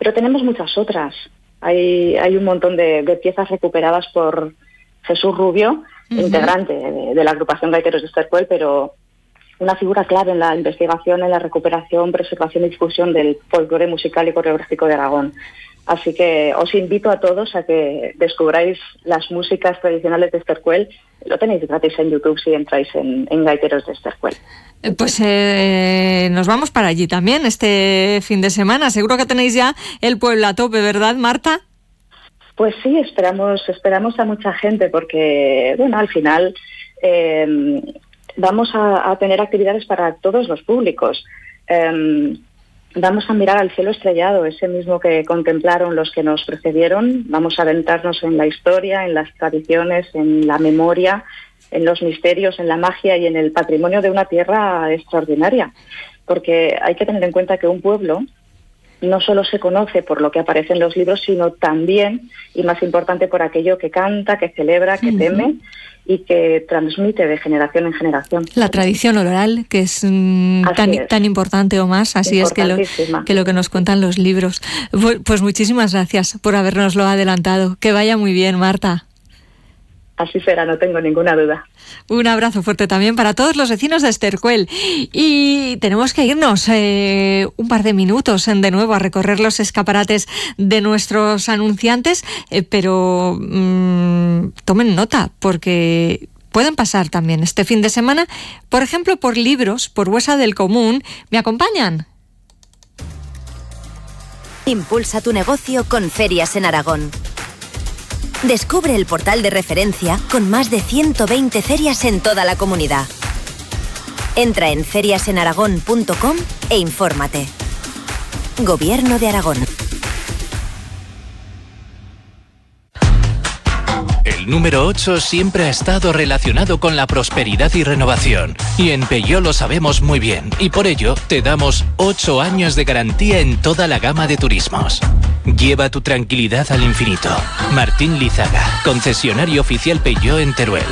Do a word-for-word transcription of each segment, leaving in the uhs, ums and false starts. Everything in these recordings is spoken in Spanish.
pero tenemos muchas otras. Hay, hay un montón de, de piezas recuperadas por Jesús Rubio, uh-huh. integrante de, de la agrupación Gaiteros de Estercuel, pero una figura clave en la investigación, en la recuperación, preservación y difusión del folclore musical y coreográfico de Aragón. Así que os invito a todos a que descubráis las músicas tradicionales de Estercuel. Lo tenéis gratis en YouTube si entráis en, en Gaiteros de Estercuel. Pues eh, nos vamos para allí también este fin de semana. Seguro que tenéis ya el pueblo a tope, ¿verdad, Marta? Pues sí, esperamos, esperamos a mucha gente porque, bueno, al final eh, vamos a, a tener actividades para todos los públicos. Eh, Vamos a mirar al cielo estrellado, ese mismo que contemplaron los que nos precedieron. Vamos a adentrarnos en la historia, en las tradiciones, en la memoria, en los misterios, en la magia y en el patrimonio de una tierra extraordinaria. Porque hay que tener en cuenta que un pueblo no solo se conoce por lo que aparece en los libros, sino también, y más importante, por aquello que canta, que celebra, que uh-huh. teme y que transmite de generación en generación. La tradición oral, que es, mm, tan, es. tan importante o más, así es que lo, que lo que nos cuentan los libros. Pues, pues muchísimas gracias por habernoslo adelantado. Que vaya muy bien, Marta. Así será, no tengo ninguna duda. Un abrazo fuerte también para todos los vecinos de Estercuel. Y tenemos que irnos eh, un par de minutos de nuevo a recorrer los escaparates de nuestros anunciantes, eh, pero mmm, tomen nota, porque pueden pasar también este fin de semana, por ejemplo, por Libros, por Buesa del Común. ¿Me acompañan? Impulsa tu negocio con Ferias en Aragón. Descubre el portal de referencia con más de ciento veinte ferias en toda la comunidad. Entra en ferias en aragón punto com e infórmate. Gobierno de Aragón. El número ocho siempre ha estado relacionado con la prosperidad y renovación. Y en Peugeot lo sabemos muy bien. Y por ello, te damos ocho años de garantía en toda la gama de turismos. Lleva tu tranquilidad al infinito. Martín Lizaga, concesionario oficial Peugeot en Teruel.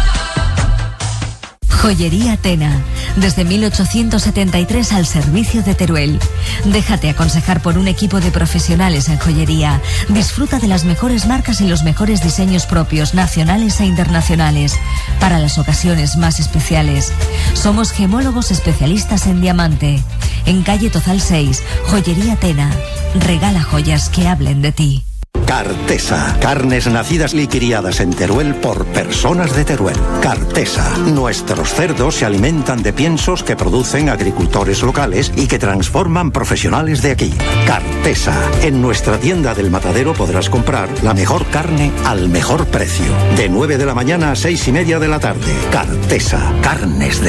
Joyería Tena, desde mil ochocientos setenta y tres al servicio de Teruel. Déjate aconsejar por un equipo de profesionales en joyería. Disfruta de las mejores marcas y los mejores diseños propios, nacionales e internacionales, para las ocasiones más especiales. Somos gemólogos especialistas en diamante. En calle Tozal seis, Joyería Tena. Regala joyas que hablen de ti. Cartesa, carnes nacidas y criadas en Teruel por personas de Teruel. Cartesa, nuestros cerdos se alimentan de piensos que producen agricultores locales y que transforman profesionales de aquí. Cartesa, en nuestra tienda del Matadero podrás comprar la mejor carne al mejor precio. De nueve de la mañana a seis y media de la tarde. Cartesa, carnes de